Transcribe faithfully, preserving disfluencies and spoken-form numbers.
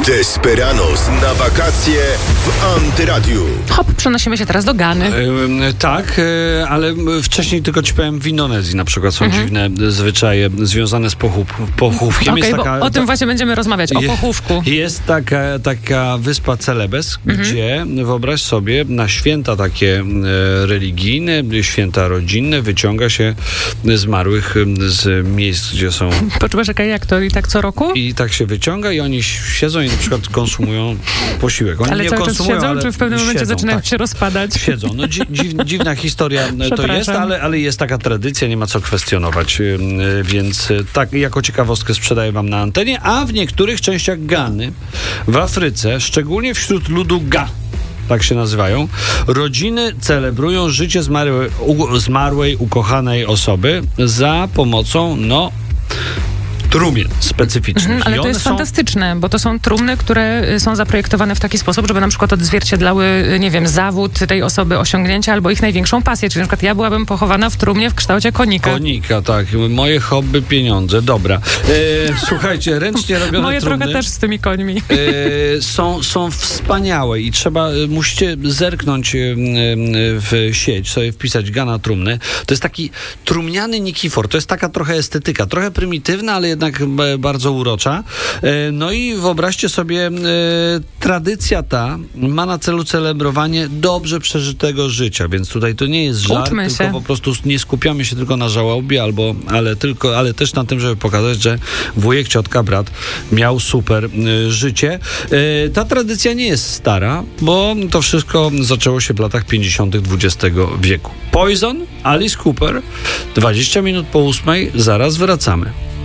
Desperados na wakacje w Antyradiu. Hop, przenosimy się teraz do Gany. E, tak, e, ale wcześniej tylko ci powiem, w Indonezji na przykład są mhm. dziwne zwyczaje związane z pochów, pochówkiem. Okej, jest bo taka, o tym ta, właśnie będziemy rozmawiać, o pochówku. Jest taka, taka wyspa Celebes, mhm. gdzie wyobraź sobie, na święta takie e, religijne, święta rodzinne wyciąga się zmarłych z miejsc, gdzie są... Poczekaj, jak to? I tak co roku? I tak się wyciąga i oni siedzą i na przykład konsumują posiłek. Oni ale nie cały konsumują, czas siedzą, ale czy w pewnym momencie siedzą, zaczynają tak. się rozpadać? Siedzą. No, dzi, dziw, dziwna historia to jest, ale, ale jest taka tradycja, nie ma co kwestionować. Więc tak, jako ciekawostkę sprzedaję wam na antenie, a w niektórych częściach Gany, w Afryce, szczególnie wśród ludu Ga, tak się nazywają, rodziny celebrują życie zmarłej, u, zmarłej ukochanej osoby za pomocą, no... trumien specyficznych. Mhm, ale to jest są... fantastyczne, bo to są trumny, które są zaprojektowane w taki sposób, żeby na przykład odzwierciedlały, nie wiem, zawód tej osoby, osiągnięcia albo ich największą pasję. Czyli na przykład ja byłabym pochowana w trumnie w kształcie konika. Konika, tak. Moje hobby, pieniądze. Dobra. E, słuchajcie, ręcznie robione Moje trumny trochę też z tymi końmi. E, są, są wspaniałe i trzeba, musicie zerknąć w sieć, sobie wpisać Gana trumny. To jest taki trumniany Nikifor. To jest taka trochę estetyka, trochę prymitywna, ale jednak bardzo urocza. No i wyobraźcie sobie, tradycja ta ma na celu celebrowanie dobrze przeżytego życia, więc tutaj to nie jest żart, Uczmy tylko się. po prostu nie skupiamy się tylko na żałobie, albo, ale, tylko, ale też na tym, żeby pokazać, że wujek, ciotka, brat miał super życie. Ta tradycja nie jest stara, bo to wszystko zaczęło się w latach pięćdziesiątych dwudziestego wieku. Poison, Alice Cooper, dwadzieścia minut po ósmej, zaraz wracamy.